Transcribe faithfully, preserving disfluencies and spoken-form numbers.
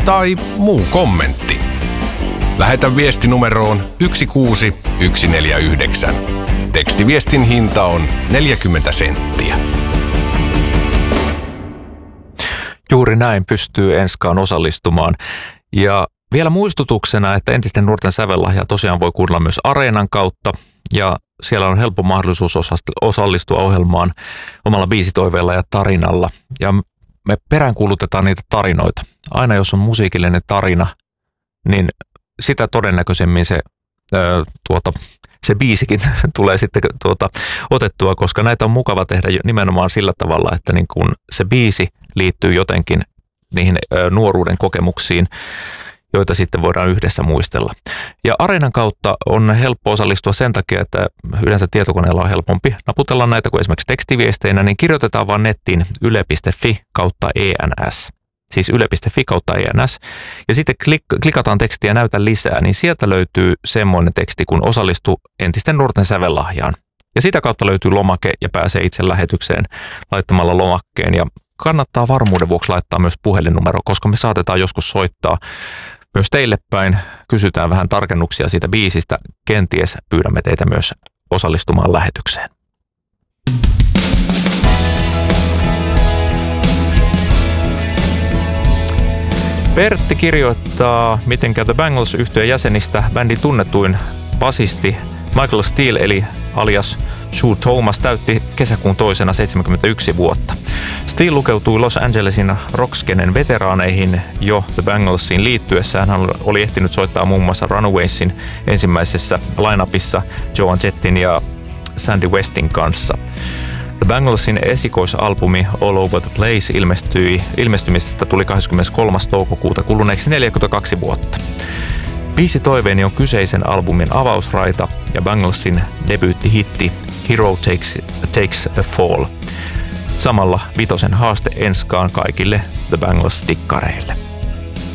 tai muu kommentti. Lähetä viesti numeroon yksi kuusi yksi neljä yhdeksän. Tekstiviestin hinta on neljäkymmentä senttiä. Juuri näin pystyy Enskaan osallistumaan. Ja vielä muistutuksena, että entisten nuorten sävellahjaa tosiaan voi kuunnella myös Areenan kautta. Ja siellä on helppo mahdollisuus osallistua ohjelmaan omalla biisitoiveella ja tarinalla. Ja me peräänkuulutetaan niitä tarinoita. Aina jos on musiikillinen tarina, niin sitä todennäköisemmin se, ö, tuota, se biisikin tulee sitten tuota, otettua, koska näitä on mukava tehdä nimenomaan sillä tavalla, että niin kun se biisi liittyy jotenkin niihin ö, nuoruuden kokemuksiin, joita sitten voidaan yhdessä muistella. Ja Areenan kautta on helppo osallistua sen takia, että yleensä tietokoneella on helpompi naputella näitä kuin esimerkiksi tekstiviesteinä, niin kirjoitetaan vaan nettiin yle piste fi kautta ens. Siis yle piste fi kautta ens. Ja sitten klik- klikataan tekstiä näytä lisää, niin sieltä löytyy semmoinen teksti, kun osallistu entisten nuorten sävellahjaan. Ja sitä kautta löytyy lomake ja pääsee itse lähetykseen laittamalla lomakkeen. Ja kannattaa varmuuden vuoksi laittaa myös puhelinnumero, koska me saatetaan joskus soittaa myös teille päin. Kysytään vähän tarkennuksia siitä biisistä. Kenties pyydämme teitä myös osallistumaan lähetykseen. Pertti kirjoittaa, mitenkä The Bangles-yhtyeen jäsenistä bändin tunnetuin basisti Michael Steele eli alias Sue Thomas täytti kesäkuun toisena seitsemänkymmentäyksi vuotta. Steele lukeutui Los Angelesin rockskenen veteraaneihin jo The Banglesiin liittyessään. Hän oli ehtinyt soittaa muun muassa Runawaysin ensimmäisessä line-upissa Joan Jettin ja Sandy Westin kanssa. The Banglesin esikoisalbumi All Over the Place ilmestyi, ilmestymisestä tuli kahdeskymmeneskolmas toukokuuta kuluneeksi neljäkymmentäkaksi vuotta. Biisi toiveeni on kyseisen albumin avausraita ja Banglesin debyyttihitti Hero Takes, Takes a Fall. Samalla vitosen haaste Enskaan kaikille The Bangles-dikkareille.